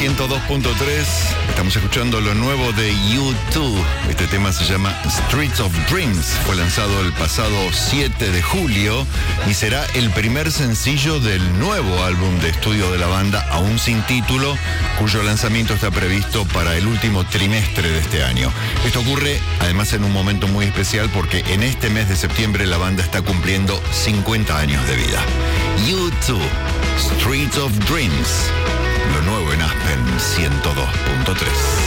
102.3. Estamos escuchando lo nuevo de U2. Este tema se llama Streets of Dreams. Fue lanzado el pasado 7 de julio y será el primer sencillo del nuevo álbum de estudio de la banda, aún sin título, cuyo lanzamiento está previsto para el último trimestre de este año. Esto ocurre además en un momento muy especial porque en este mes de septiembre la banda está cumpliendo 50 años de vida. U2, Streets of Dreams, lo nuevo en Aspen 102.3.